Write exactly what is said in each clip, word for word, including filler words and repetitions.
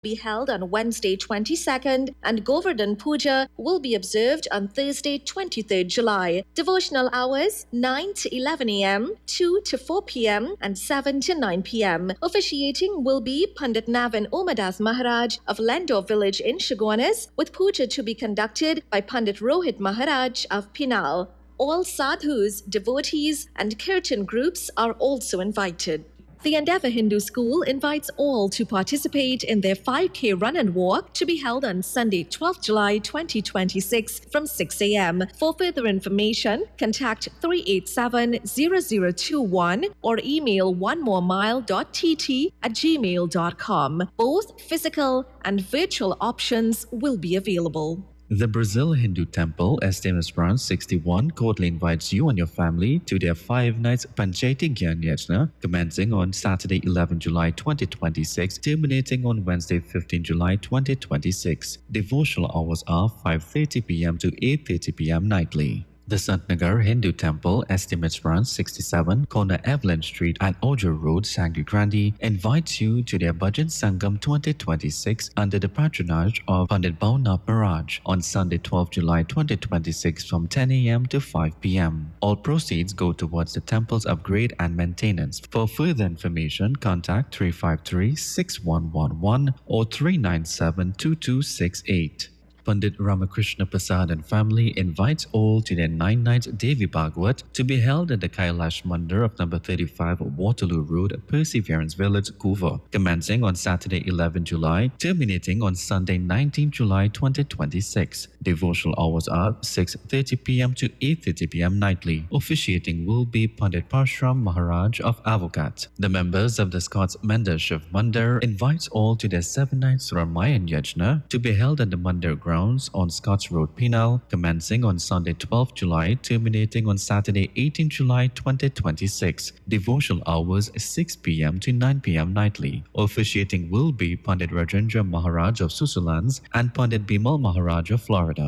be held on Wednesday twenty-second and Govardhan Puja will be observed on Thursday twenty-third July. Devotional hours nine to eleven a m, two to four p m and seven to nine p m. Officiating will be Pandit Navin Omadas Maharaj of Lendor village in Chaguanas, with puja to be conducted by Pandit Rohit Maharaj of Pinal. All sadhus, devotees and kirtan groups are also invited. The Endeavour Hindu School invites all to participate in their five K run and walk to be held on Sunday twelfth July twenty twenty-six from six a m. For further information, contact three eight seven, zero zero two one or email one more mile dot t t at gmail dot com. Both physical and virtual options will be available. The Brazil Hindu Temple, Estemas Branch sixty-one, cordially invites you and your family to their five nights Panchayati Gyan Yajna, commencing on Saturday eleventh July twenty twenty-six, terminating on Wednesday fifteenth July twenty twenty-six. Devotional hours are five thirty p m to eight thirty p m nightly. The Santnagar Hindu Temple, Estimates Branch sixty-seven, corner Evelyn Street at Ojo Road, Sangli invites you to their Bhajan Sangam twenty twenty-six under the patronage of Pandit Bhaunap Maharaj on Sunday twelfth July twenty twenty-six from ten a m to five p m. All proceeds go towards the temple's upgrade and maintenance. For further information, contact three five three, six one one one or three nine seven, two two six eight. Pandit Ramakrishna Prasad and family invites all to their nine-night Devi Bhagwat to be held at the Kailash Mandir of number thirty-five Waterloo Road, Perseverance Village, Couva, commencing on Saturday eleventh July, terminating on Sunday nineteenth July twenty twenty-six. Devotional hours are six thirty p m to eight thirty p m nightly. Officiating will be Pandit Parshram Maharaj of Avocat. The members of the Scots Mender Shiv Mandir invites all to their seven nights Ramayan Yajna to be held at the Mandir grounds on Scotts Road, Penal, commencing on Sunday twelfth July, terminating on Saturday eighteenth July twenty twenty-six. Devotional hours six p m to nine p m nightly. Officiating will be Pandit Rajendra Maharaj of Susulans and Pandit Bimal Maharaj of Florida.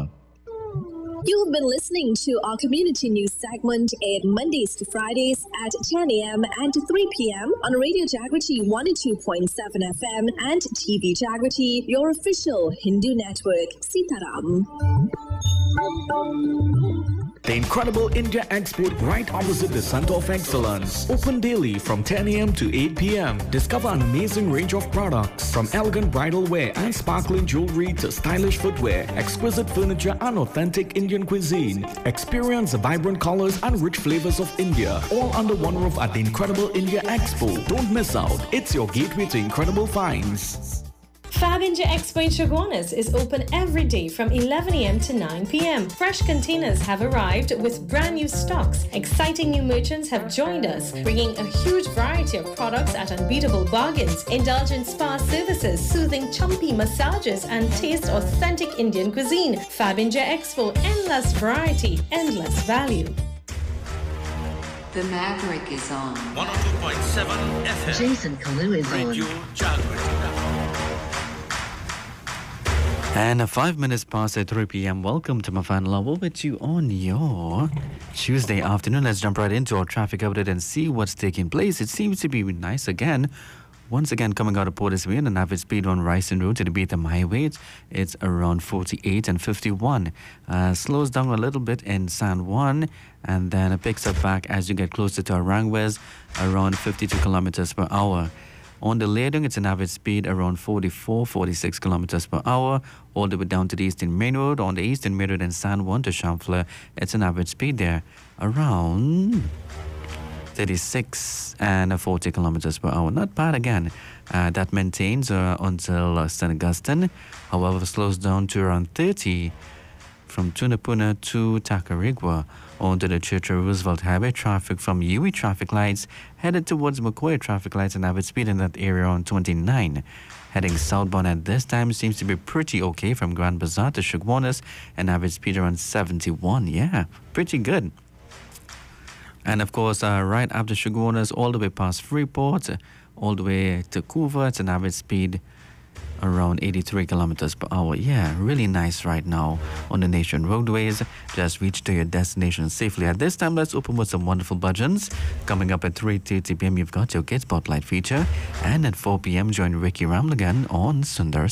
You have been listening to our community news segment aired Mondays to Fridays at ten a m and three p m on Radio Jagriti one oh two point seven F M and T V Jagriti, your official Hindu network. Sitaram. The Incredible India Expo right opposite the Center of Excellence. Open daily from ten a m to eight p m. Discover an amazing range of products from elegant bridal wear and sparkling jewelry to stylish footwear, exquisite furniture and authentic Indian cuisine. Experience the vibrant colors and rich flavors of India, all under one roof at the Incredible India Expo. Don't miss out. It's your gateway to incredible finds. Fab India Expo in Chaguanas is open every day from eleven a m to nine p m. Fresh containers have arrived with brand new stocks. Exciting new merchants have joined us, bringing a huge variety of products at unbeatable bargains. Indulge in spa services, soothing chumpy massages, and taste authentic Indian cuisine. Fab India Expo, endless variety, endless value. The Maverick is on. one oh two point seven F M. Jason Kalu is Radio on. Jagriti. And uh, five minutes past at three p m. Welcome to Mafan Lawal with you on your Tuesday afternoon. Let's jump right into our traffic update and see what's taking place. It seems to be nice again. Once again, coming out of Port Isabel, an average speed on Ryson Road to the Beetham Highway, it's around forty-eight and fifty-one. Uh, slows down a little bit in San Juan, and then it picks up back as you get closer to Arangwes, around fifty-two kilometers per hour. On the Ledung, it's an average speed around forty-four, forty-six kilometers per hour, all the way down to the Eastern Main Road. On the Eastern Main Road in San Juan to Champlain, it's an average speed there around thirty-six and forty kilometers per hour. Not bad again. Uh, that maintains uh, until uh, Saint Augustine. However, slows down to around thirty from Tunapuna to Tacarigua. Onto the Churchill Roosevelt Highway, traffic from U E traffic lights headed towards McCoy traffic lights and average speed in that area on twenty-nine. Heading southbound at this time seems to be pretty okay from Grand Bazaar to Chaguanas, and average speed around seventy-one. Yeah, pretty good. And of course, uh, right after Chaguanas, all the way past Freeport, all the way to Couva, it's an average speed around eighty-three kilometers per hour. Yeah, really nice right now on the nation roadways. Just reach to your destination safely. At this time, let's open with some wonderful bhajans. Coming up at three thirty p m, you've got your Kids Spotlight feature. And at four p m, join Ricky Ramlagan on Sundar